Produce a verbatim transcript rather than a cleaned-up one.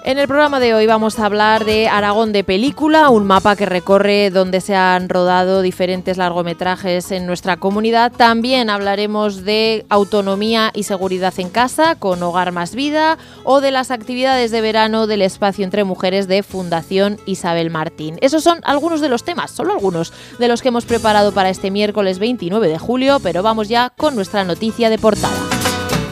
En el programa de hoy vamos a hablar de Aragón de película, un mapa que recorre donde se han rodado diferentes largometrajes en nuestra comunidad. También hablaremos de autonomía y seguridad en casa con Hogar Más Vida o de las actividades de verano del Espacio Entre Mujeres de Fundación Isabel Martín. Esos son algunos de los temas, solo algunos de los que hemos preparado para este miércoles veintinueve de julio, pero vamos ya con nuestra noticia de portada.